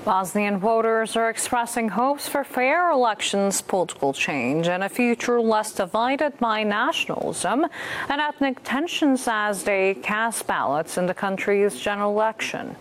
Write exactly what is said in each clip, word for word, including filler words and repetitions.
Bosnian voters are expressing hopes for fair elections, political change, and a future less divided by nationalism and ethnic tensions as they cast ballots in the country's general election.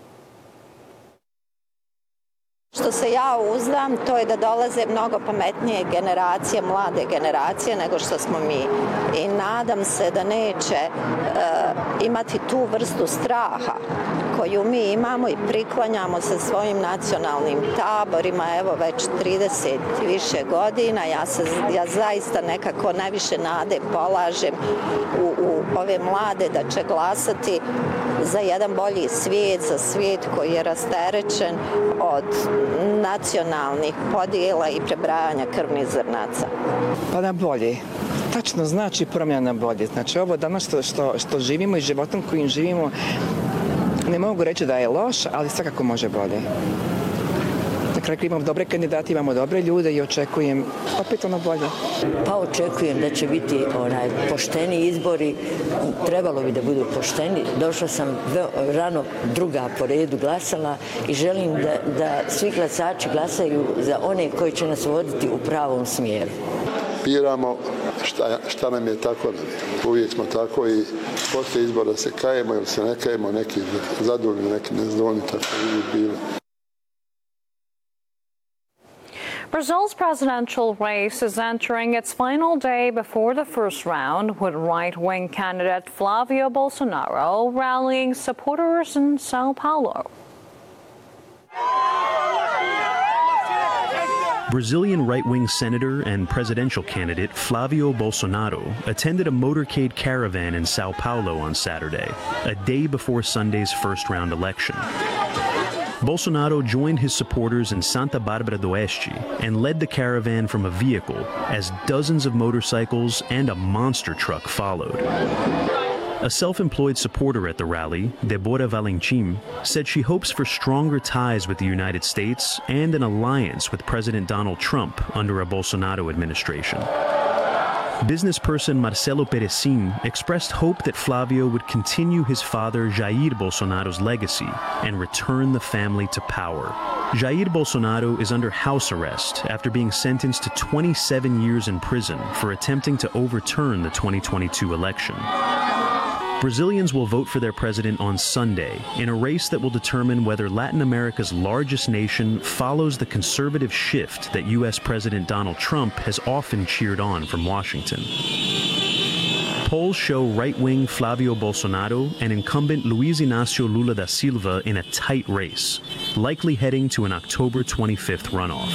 Što se ja uzdam, to je da dolaze mnogo pametnije generacije, mlade generacije nego što smo mi. I nadam se da neće uh, imati tu vrstu straha koju mi imamo i priklanjamo se svojim nacionalnim taborima, evo već trideset i više godina. Ja, se, ja zaista nekako najviše nade polažem u, u ove mlade da će glasati za jedan bolji svijet, za svijet koji je rasterećen od nacionalnih podjela i prebrajanja krvnih zrnaca. Pa na bolje. Tačno znači promjena na bolje. Znači ovo danas što, što, što živimo i životom kojim živimo, ne mogu reći da je loš, ali svakako može bolje. Na kraju imamo dobre kandidate, imamo dobre ljude i očekujem opet ono bolje. Pa očekujem da će biti onaj pošteni izbori, trebalo bi da budu pošteni. Došla sam rano druga po redu glasala i želim da, da svi glasači glasaju za one koji će nas voditi u pravom smjeru. Biramo šta, šta nam je tako, uvijek smo tako i posle izbora se kajemo ili se ne kajemo, neki zadovoljni, neki nezadovoljni, tako je bilo. Brazil's presidential race is entering its final day before the first round, with right-wing candidate Flavio Bolsonaro rallying supporters in Sao Paulo. Brazilian right-wing senator and presidential candidate Flavio Bolsonaro attended a motorcade caravan in Sao Paulo on Saturday, a day before Sunday's first-round election. Bolsonaro joined his supporters in Santa Barbara do Oeste and led the caravan from a vehicle as dozens of motorcycles and a monster truck followed. A self-employed supporter at the rally, Deborah Valentim, said she hopes for stronger ties with the United States and an alliance with President Donald Trump under a Bolsonaro administration. Businessperson Marcelo Perecin expressed hope that Flavio would continue his father Jair Bolsonaro's legacy and return the family to power. Jair Bolsonaro is under house arrest after being sentenced to twenty-seven years in prison for attempting to overturn the twenty twenty-two election. Brazilians will vote for their president on Sunday in a race that will determine whether Latin America's largest nation follows the conservative shift that U S President Donald Trump has often cheered on from Washington. Polls show right-wing Flavio Bolsonaro and incumbent Luiz Inácio Lula da Silva in a tight race, likely heading to an October twenty-fifth runoff.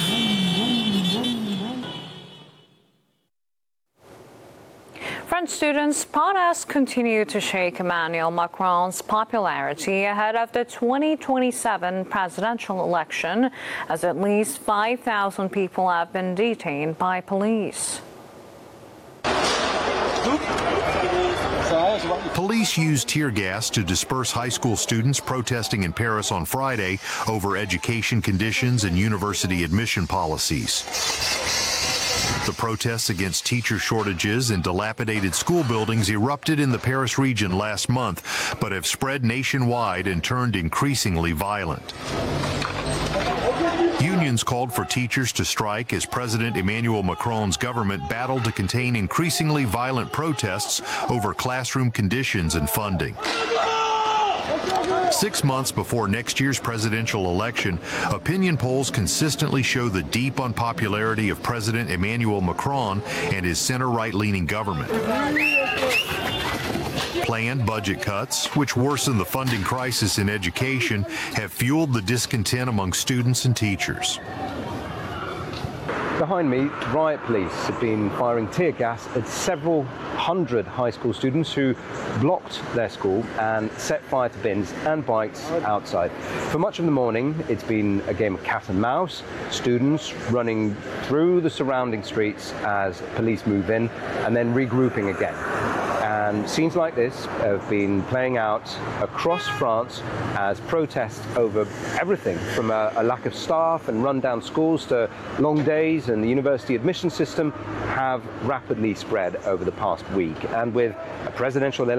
French students' protests continue to shake Emmanuel Macron's popularity ahead of the twenty twenty-seven presidential election, as at least five thousand people have been detained by police. Police used tear gas to disperse high school students protesting in Paris on Friday over education conditions and university admission policies. The protests against teacher shortages and dilapidated school buildings erupted in the Paris region last month, but have spread nationwide and turned increasingly violent. Unions called for teachers to strike as President Emmanuel Macron's government battled to contain increasingly violent protests over classroom conditions and funding. Six months before next year's presidential election, opinion polls consistently show the deep unpopularity of President Emmanuel Macron and his center-right-leaning government. Planned budget cuts, which worsen the funding crisis in education, have fueled the discontent among students and teachers. Behind me, riot police have been firing tear gas at several hundred high school students who blocked their school and set fire to bins and bikes outside. For much of the morning, it's been a game of cat and mouse, students running through the surrounding streets as police move in and then regrouping again. And scenes like this have been playing out across France as protests over everything from a, a lack of staff and run-down schools to long days and the university admission system have rapidly spread over the past week. And with a presidential election